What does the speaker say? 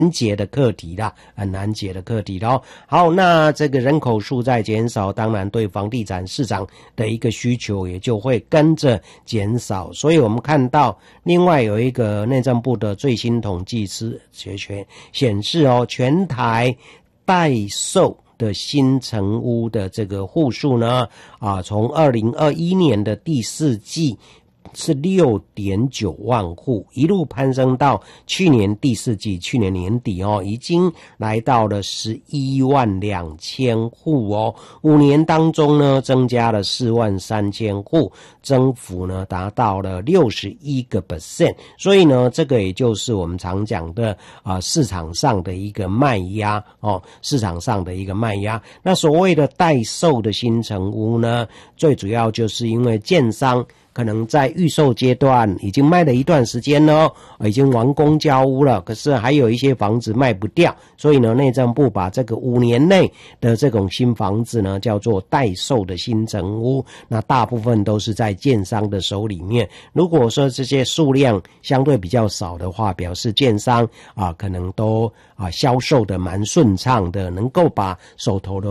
解的课题啦，很难解的课题咯。好，那这个人口数在减少，当然对房地产市场的一个需求也就会跟着减少。所以我们看到另外有一个内政部的最新统计显示全台待售的新成屋的这个户数呢，从2021年的第四季是 6.9 万户，一路攀升到去年第四季，去年年底已经来到了11万2千户5年当中呢，增加了4万3千户，增幅呢达到了 61%。所以呢，这个也就是我们常讲的市场上的一个卖压市场上的一个卖压。那所谓的待售的新成屋呢，最主要就是因为建商可能在预售阶段已经卖了一段时间了，已经完工交屋了，可是还有一些房子卖不掉，所以呢，内政部把这个5年内的这种新房子呢，叫做待售的新成屋，那大部分都是在建商的手里面。如果说这些数量相对比较少的话，表示建商可能都销售的蛮顺畅的，能够把手头的